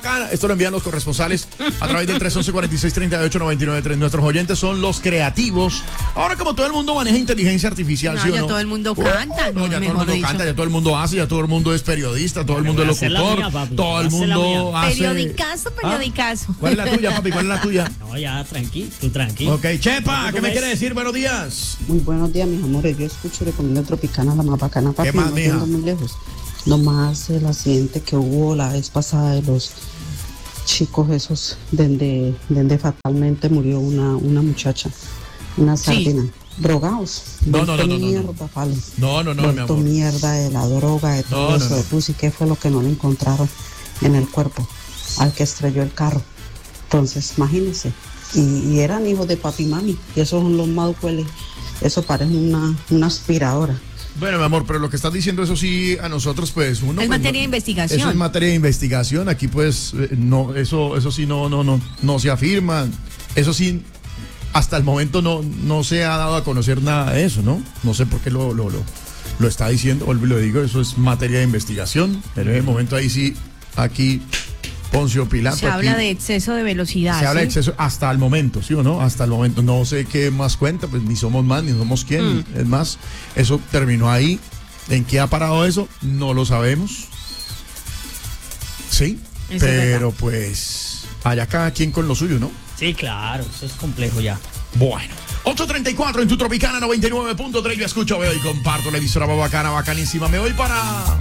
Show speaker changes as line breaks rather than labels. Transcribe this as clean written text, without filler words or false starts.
Esto lo envían los corresponsales a través del 311-4638-993. Nuestros oyentes son los creativos. Ahora, como todo el mundo maneja inteligencia artificial,
no,
¿sí o
ya
no?
todo el mundo canta.
No, ya todo el mundo canta, ya todo el mundo hace, ya todo el mundo es periodista, todo el mundo es locutor, todo el mundo hace...
Periodicazo.
¿Cuál es la tuya, papi? ¿Cuál es la tuya?
No, ya, tú tranquilo.
Ok, Chepa, ¿qué me quiere decir? Buenos días.
Muy buenos días, mis amores. Yo escucho Recomiendo Tropicana, la más bacana, papi.
¿Qué más,
no
mija?
yendo muy lejos. Nomás el accidente que hubo la vez pasada de los chicos esos, donde fatalmente murió una muchacha, una sardina. Drogados.
No,
Mierda, palo.
No, mi
Vuelto
amor.
mierda de la droga, de todo eso de pussy. ¿Qué fue lo que no le encontraron en el cuerpo al que estrelló el carro? Entonces, imagínense. Y eran hijos de papi y mami. Y esos son los más hueles. Eso parece una aspiradora.
Bueno, mi amor, pero lo que estás diciendo, eso sí, a nosotros, pues, uno...
Es
pues,
materia
no,
de investigación.
Eso es materia de investigación. Aquí, pues, no, eso sí no se afirma. Eso sí, hasta el momento no se ha dado a conocer nada de eso, ¿no? No sé por qué lo está diciendo, o lo digo, eso es materia de investigación. Pero en el momento ahí sí, aquí... Poncio Pilato.
Se habla de exceso de velocidad.
Se habla de exceso hasta el momento, ¿sí o no? Hasta el momento. No sé qué más cuenta, pues ni somos más, ni somos quién. Es más, eso terminó ahí. ¿En qué ha parado eso? No lo sabemos. Sí,
Eso
pero pues allá cada quien con lo suyo, ¿no?
Sí, claro, eso es complejo ya.
Bueno. 8:34 en tu Tropicana 99.3. Yo escucho, veo y comparto la emisora bacana, bacanísima. Me voy para...